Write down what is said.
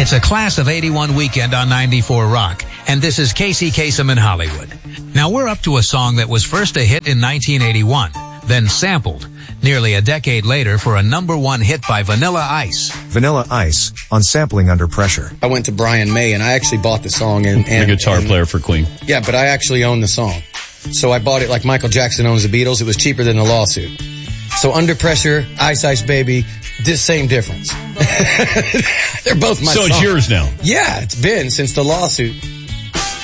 It's a class of 81 weekend on 94 Rock, and this is Casey Kasem in Hollywood. Now we're up to a song that was first a hit in 1981, then sampled nearly a decade later for a #1 hit by Vanilla Ice. Vanilla Ice on Sampling Under Pressure. I went to Brian May and I actually bought the song and the guitar player for Queen. Yeah, but I actually own the song. So I bought it like Michael Jackson owns the Beatles. It was cheaper than the lawsuit. So Under Pressure, Ice Ice Baby, same difference. They're both my songs. So it's yours now? Yeah, it's been since the lawsuit.